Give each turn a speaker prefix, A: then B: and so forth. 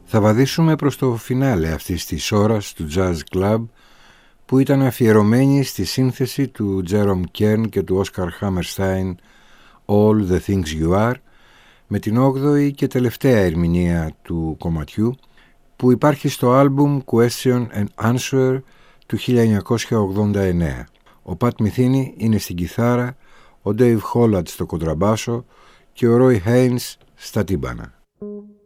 A: Θα βαδίσουμε προς το φινάλε αυτής της ώρας του Jazz Club, που ήταν αφιερωμένη στη σύνθεση του Jerome Kern και του Oscar Hammerstein All the Things You Are, με την 8η και τελευταία ερμηνεία του κομματιού, που υπάρχει στο άλμπουμ Question and Answer του 1989. Ο Pat Metheny είναι στην κιθάρα, ο Dave Holland στο κοντραμπάσο και ο Roy Haynes στα τύμπανα.